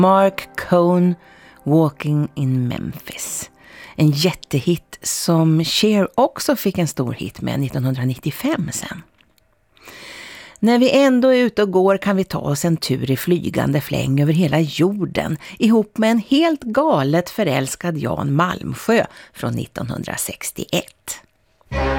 Mark Cohn, Walking in Memphis. En jättehit som Cher också fick en stor hit med 1995 sen. När vi ändå är ute och går kan vi ta oss en tur i flygande fläng över hela jorden ihop med en helt galet förälskad Jan Malmsjö från 1961.